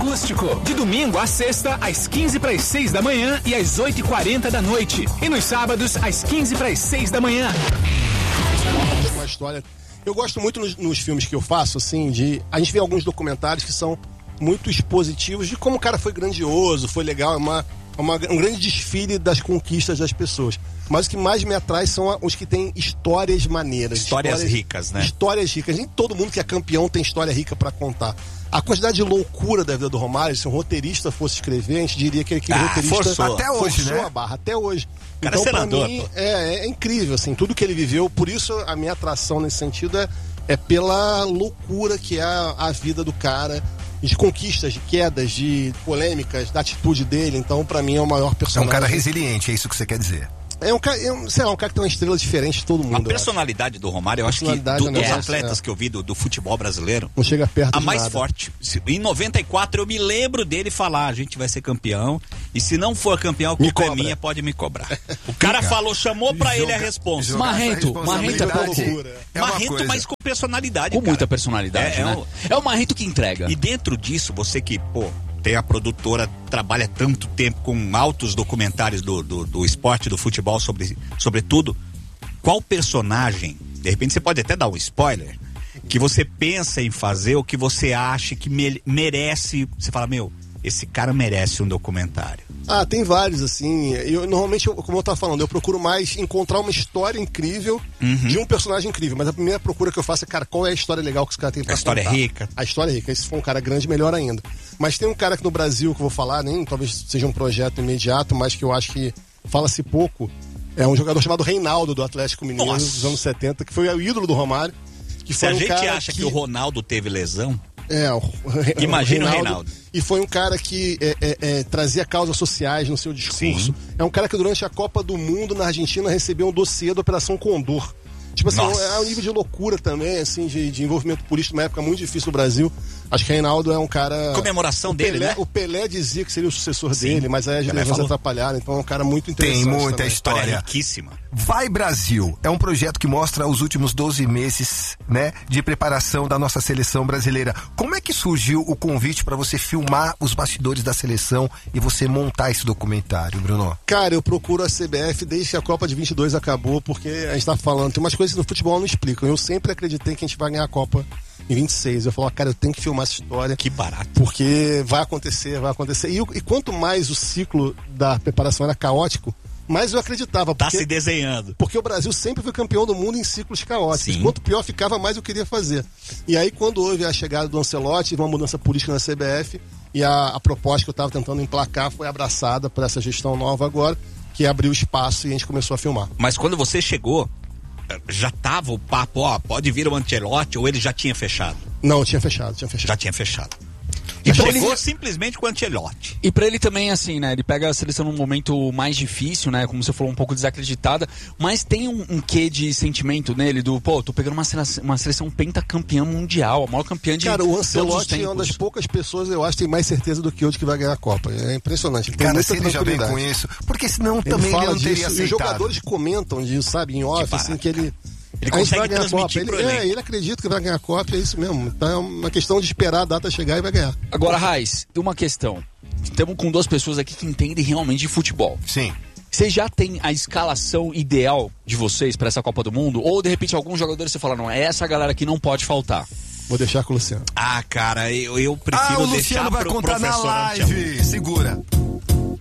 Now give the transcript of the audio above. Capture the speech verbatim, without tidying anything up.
Acústico, de domingo à sexta, às quinze para as seis da manhã e às oito e quarenta da noite. E nos sábados, às quinze para as seis da manhã. Uma história. Eu gosto muito nos, nos filmes que eu faço, assim, de. A gente vê alguns documentários que são muito expositivos de como o cara foi grandioso, foi legal, é uma, uma, um grande desfile das conquistas das pessoas. Mas o que mais me atrai são os que têm histórias maneiras. Histórias, histórias ricas, né? Histórias ricas. Nem todo mundo que é campeão tem história rica pra contar. A quantidade de loucura da vida do Romário, se um roteirista fosse escrever, a gente diria que aquele ah, roteirista forçou. Até hoje, forçou, né? A barra, até hoje. Cara, então, é senador, pra mim, é, é incrível, assim, tudo que ele viveu. Por isso, a minha atração nesse sentido é, é pela loucura que é a, a vida do cara, de conquistas, de quedas, de polêmicas, da atitude dele. Então, pra mim, é o maior personagem. É um cara resiliente, é isso que você quer dizer. É um cara, é um, sei lá, um cara que tem uma estrela diferente de todo mundo. A personalidade do Romário, eu acho que do, dos atletas é. que eu vi do, do futebol brasileiro, não chega perto a de mais nada. forte. Em noventa e quatro eu me lembro dele falar, a gente vai ser campeão, e se não for campeão, a culpa é minha, pode me cobrar. O cara falou, chamou pra ele a responsa. Marrento, Marrento é loucura. É Marrento, mas com personalidade, Com cara. muita personalidade, é, né? É o... é o Marrento que entrega. E dentro disso, você que, pô, tem a produtora, trabalha tanto tempo com altos documentários do, do, do esporte, do futebol, sobre, sobre tudo. Qual personagem, de repente você pode até dar um spoiler, que você pensa em fazer ou que você acha que me, merece, você fala, meu, esse cara merece um documentário? Ah, tem vários, assim. Eu, normalmente, eu, como eu tava falando, eu procuro mais encontrar uma história incrível uhum. de um personagem incrível. Mas a primeira procura que eu faço é, cara, qual é a história legal que esse cara tem pra contar? A história é rica. A história é rica. Se for um cara grande, melhor ainda. Mas tem um cara aqui no Brasil que eu vou falar, nem talvez seja um projeto imediato, mas que eu acho que fala-se pouco. É um jogador chamado Reinaldo, do Atlético Mineiro, Nossa. dos anos setenta, que foi o ídolo do Romário. Que Se foi a um gente cara acha que... que o Ronaldo teve lesão... É, o, Imagina o Reinaldo, Reinaldo. E foi um cara que é, é, é, trazia causas sociais no seu discurso. Sim. É um cara que durante a Copa do Mundo na Argentina recebeu um dossiê da Operação Condor. Tipo assim, Nossa. é um nível de loucura também, assim, de, de envolvimento político, numa época muito difícil no Brasil. Acho que Reinaldo é um cara... Comemoração o dele, Pelé, né? O Pelé dizia que seria o sucessor Sim. dele, mas aí as levas atrapalharam, então é um cara muito interessante. Tem muita também. história. Riquíssima. Vai Brasil é um projeto que mostra os últimos doze meses, né, de preparação da nossa seleção brasileira. Como é que surgiu o convite para você filmar os bastidores da seleção e você montar esse documentário, Bruno? Cara, eu procuro a C B F desde que a Copa de vinte e dois acabou, porque a gente tá falando, tem umas coisas que no futebol não explicam. Eu sempre acreditei que a gente vai ganhar a Copa em vinte e seis. Eu falo, cara, eu tenho que filmar essa história. Que barato. Porque vai acontecer, vai acontecer. E, e quanto mais o ciclo da preparação era caótico, mais eu acreditava. Tá porque, se desenhando. Porque o Brasil sempre foi campeão do mundo em ciclos caóticos. Sim. Quanto pior ficava, mais eu queria fazer. E aí, quando houve a chegada do Ancelotti, uma mudança política na C B F, e a, a proposta que eu estava tentando emplacar foi abraçada por essa gestão nova agora, que abriu espaço e a gente começou a filmar. Mas quando você chegou, já tava o papo, ó, pode vir o Ancelotti, ou ele já tinha fechado? Não, tinha fechado, tinha fechado. Já tinha fechado. E pra chegou ele... simplesmente com o Ancelotti. E pra ele também, assim, né? Ele pega a seleção num momento mais difícil, né? Como você falou, um pouco desacreditada. Mas tem um, um quê de sentimento nele do, pô, tô pegando uma seleção, uma seleção pentacampeã mundial, a maior campeã de Cara, o todos os Ancelotti é tempos. uma das poucas pessoas, eu acho, que tem mais certeza do que eu de que vai ganhar a Copa. É impressionante. Ele tem Cara, muita se ele já vem com isso, porque senão ele também ele não teria disso, aceitado. E os jogadores comentam disso, sabe, em off, assim, que ele... Ele a gente consegue vai ganhar a Copa. transmitir pro Ele, elenco. é, ele acredita que vai ganhar a Copa, é isso mesmo. Então é uma questão de esperar a data chegar e vai ganhar. Agora, Raiz, tem uma questão. Estamos com duas pessoas aqui que entendem realmente de futebol. Sim. Vocês já têm a escalação ideal de vocês para essa Copa do Mundo? Ou, de repente, alguns jogadores você fala, não, é essa galera que não pode faltar? Vou deixar com o Luciano. Ah, cara, eu, eu prefiro ah, o deixar Luciano vai pro contar na professor live. Ancelotti. Segura.